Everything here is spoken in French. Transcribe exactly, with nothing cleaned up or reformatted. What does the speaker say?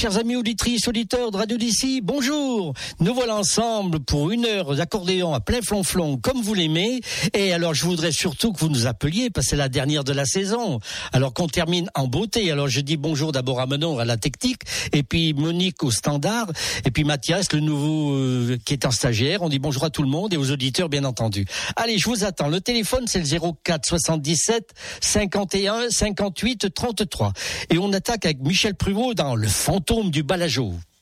chers amis auditrices, auditeurs de Radio d'ici, bonjour. Nous voilà ensemble pour une heure d'accordéon à plein flonflon, comme vous l'aimez. Et alors, je voudrais surtout que vous nous appeliez, parce que c'est la dernière de la saison. Alors qu'on termine en beauté. Alors, je dis bonjour d'abord à Manon, à la technique, et puis Monique au standard, et puis Mathias, le nouveau, euh, qui est un stagiaire. On dit bonjour à tout le monde et aux auditeurs, bien entendu. Allez, je vous attends. Le téléphone, c'est le zéro quatre soixante-dix-sept cinquante et un cinquante-huit trente-trois. Et on attaque avec Michel Pruvot dans Le Fantôme du Balageau.